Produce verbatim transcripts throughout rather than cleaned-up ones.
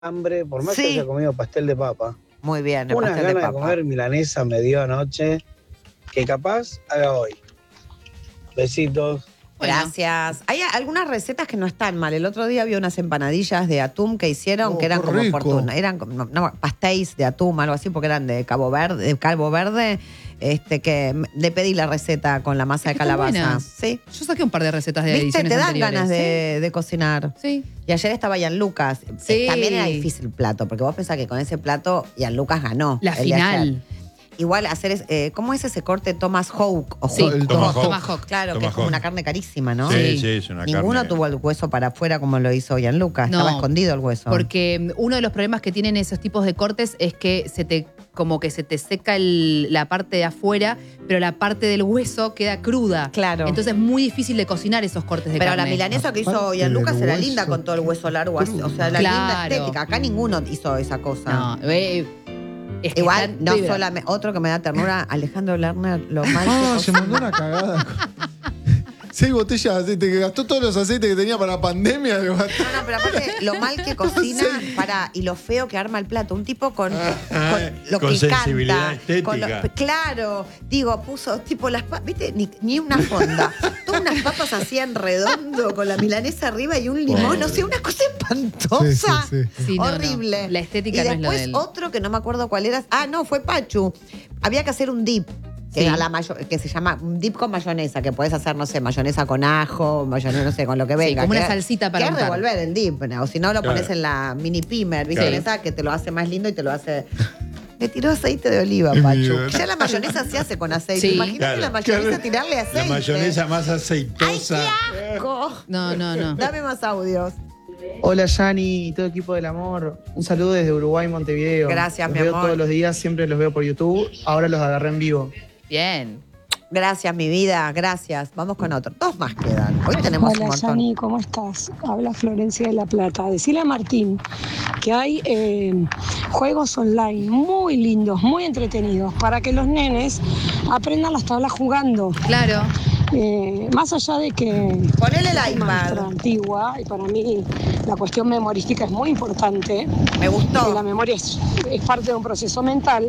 hambre, por más Sí. que haya comido pastel de papa. Muy bien, el Una pastel de gana de, papa. comer milanesa me dio anoche, que capaz haga hoy. Besitos. Bueno. Gracias. Hay algunas recetas que no están mal. El otro día había unas empanadillas de atún que hicieron Oh, que eran qué como rico. fortuna. Eran como, no, no, pastéis de atún, algo así, porque eran de Cabo Verde, de Cabo Verde, este que le pedí la receta con la masa Es de que están calabaza. buenas. Sí. Yo saqué un par de recetas de ¿Viste? ediciones Te dan anteriores. ganas de, de cocinar. Sí. Y ayer estaba Ian Lucas. Sí. Eh, También era difícil el plato, porque vos pensás que con ese plato Ian Lucas ganó. La el de final. ayer. Igual hacer, es, eh, ¿cómo es ese corte Thomas Hawk? O Sí, Hawk? el Tomahawk. Tomahawk. Claro, que es Tomahawk. como una carne carísima, ¿no? Sí, sí, es una Ninguno carne. tuvo el hueso para afuera como lo hizo Ian Lucas. No, Estaba escondido el hueso. Porque mm, uno de los problemas que tienen esos tipos de cortes es que se te como que se te seca el- la parte de afuera, pero la parte del hueso queda cruda. Claro. Entonces es muy difícil de cocinar esos cortes de Pero carne. la milanesa que hizo Aparte Ian Lucas del era hueso linda con todo el hueso largo. así, O sea, la Claro. linda estética. Acá ninguno hizo esa cosa. No, eh, es que Igual, están no vibra. solamente. Otro que me da ternura, Alejandro Lerner, lo mal Ah, que se cocina. mandó una cagada. Seis botellas de aceite, que gastó todos los aceites que tenía para pandemia. Lo gastó. No, no, pero aparte, lo mal que cocina para, y lo feo que arma el plato. Un tipo con, con lo con que sensibilidad canta. Con lo- estética. claro, digo, puso tipo las papas, ¿viste? Ni, ni una fonda. Todas unas papas así en redondo, con la milanesa arriba y un limón. No sé, una cosa espantosa. Sí, sí, sí. Sí, no, no. Horrible. La estética y no es lo después de él. otro que no me acuerdo cuál era. Ah, no, fue Pachu. Había que hacer un dip. Que, Sí. a la mayo- que se llama un dip con mayonesa, que puedes hacer, no sé, mayonesa con ajo, mayonesa, no sé, con lo que Sí, venga. como una que- salsita para que es untar. revolver el dip, ¿no? O si no, lo Claro. pones en la mini pimer, ¿viste? Claro. En esa que te lo hace más lindo y te lo hace... Le tiró aceite de oliva, Es Pachu. mío. Ya la mayonesa se hace con aceite. Sí. Imagínate Claro. la mayonesa tirarle aceite. La mayonesa más ¡Ay, aceitosa. qué asco! No, no, no. Dame más audios. Hola Yani y todo equipo del amor. Un saludo desde Uruguay, Montevideo. Gracias, los mi veo amor. todos los días, siempre los veo por YouTube. Ahora los agarré en vivo. Bien. Gracias, mi vida. Gracias. Vamos con otro. Dos más quedan. Hoy tenemos un Hola, montón. Yani, ¿cómo estás? Habla Florencia de La Plata. Decile a Martín que hay eh, juegos online muy lindos, muy entretenidos, para que los nenes aprendan las tablas jugando. Claro. Eh, más allá de que Ponele el soy maestra iPad. antigua y para mí la cuestión memorística es muy importante, Me que la gustó. memoria es, es parte de un proceso mental,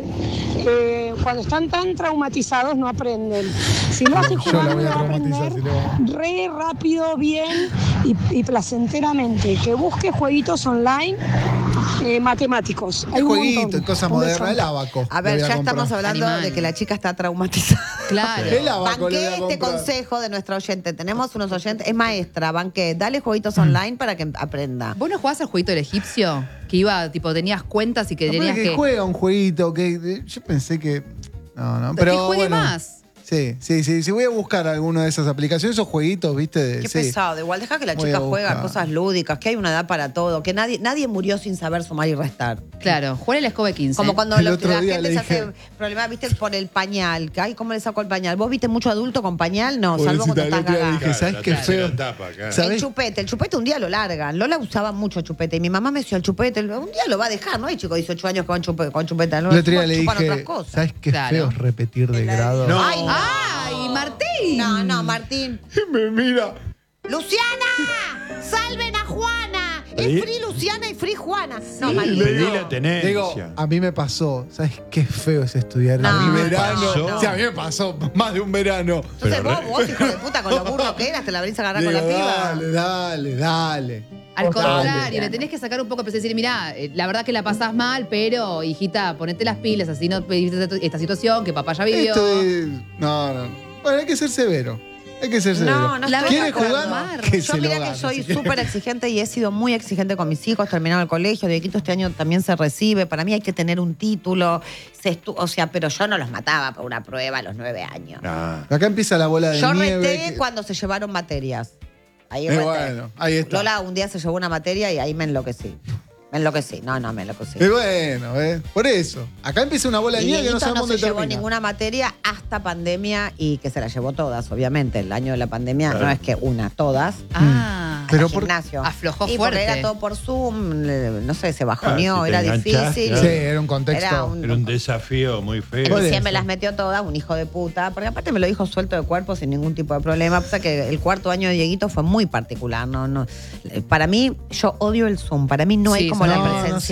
eh, cuando están tan traumatizados no aprenden. Si lo hacen Yo la jugando voy a van a traumatizar si aprender lo hago. re rápido, bien y, y placenteramente. Que busque jueguitos online eh, matemáticos. Hay El un jueguito, montón. cosa Un beso. moderna, el abaco. A ver, Lo voy ya comprar. estamos hablando Animal. de que la chica está traumatizada. Claro. El abaco le Banqué voy a este comprar. consejo de nuestra oyente. Tenemos unos oyentes. Es maestra, banqué. Dale jueguitos online para que aprenda. ¿Vos no jugás al jueguito del egipcio? Que iba, tipo, tenías cuentas y que Aparte tenías que, que... juega un jueguito que eh, yo pensé que no, no, que pero juegue bueno. más. Sí, sí, sí, sí voy a buscar alguna de esas aplicaciones, esos jueguitos, ¿viste? De- Qué sí. pesado. Igual deja que la Voy chica a juega buscar. cosas lúdicas, que hay una edad para todo, que nadie, nadie murió sin saber sumar y restar. Claro, jugar el escobe quince. Como cuando El lo- otro la día gente le se dije- hace problemas, viste, por el pañal. Que, ay, ¿cómo le saco el pañal? ¿Vos viste mucho adulto con pañal? No, salvo cuando Pobrecita, el estás otro día cagada. dije, ¿sabes la qué tercera feo? etapa, claro. ¿Sabés? El chupete, el chupete un día lo largan. Lola usaba mucho chupete y mi mamá me decía, el chupete, un día lo va a dejar, ¿no? Hay chicos de dieciocho años con chupete, con chupete. ¿no? El otro día le Chupan dije, otras cosas. ¿sabes qué Claro. feo es repetir de grado? No. Ay, no. ¡Ay, Martín! No, no, Martín. Me mira. ¡Luciana! ¡Salven a Juana! Sí. Es free Luciana y free Juana. No, Sí, Martín. le di no. la tenencia. Digo, a mí me pasó, ¿sabes qué feo es estudiar No, en mi no, verano? no. Sí, a mí me pasó más de un verano. Entonces Pero vos, re- vos, hijo de puta, con lo burro que eras, te la venís a agarrar Digo, con la piba. dale, dale, dale. Al Dale. contrario, le tenés que sacar un poco, pero decir, mirá, eh, la verdad que la pasás mal, pero, hijita, ponete las pilas, así no viviste esta situación que papá ya vivió. Esto es... No, no. Bueno, hay que ser severo. Hay que ser severo. No, no La estoy vas de a ¿Quiere acuerdo. jugar? calmar. Que Yo se lo mirá gane, que soy si quiere. súper exigente y he sido muy exigente con mis hijos, terminaron el colegio, Dieguito este año también se recibe, para mí hay que tener un título, se estu- o sea, pero yo no los mataba por una prueba a los nueve años. Ah. Acá empieza la bola de Yo nieve. reté que- cuando se llevaron materias. Ahí Eh, reté. bueno, ahí está. Lola un día se llevó una materia y ahí me enloquecí. Me enloquecí, no, no, me enloquecí. Y bueno, ¿eh? Por eso. Acá empieza una bola de Y nieve que no Dieguito sabemos no se dónde llevó termina. ninguna materia hasta pandemia y que se la llevó todas, obviamente. El año de la pandemia Claro. no es que una, todas. Ah. Pero al por- gimnasio. Aflojó y fuerte. porque era todo por Zoom, le- no sé, se bajoneó, Ah, si te era enganchaste, difícil. claro. Sí, era un contexto. Era un- Era un desafío muy feo. Por Y eso. siempre las metió todas, un hijo de puta. Porque aparte me lo dijo suelto de cuerpo sin ningún tipo de problema. Pasa que el cuarto año de Dieguito fue muy particular. No, no. Para mí, yo odio el Zoom. Para mí no Sí, es como sí. la No, no, presencia.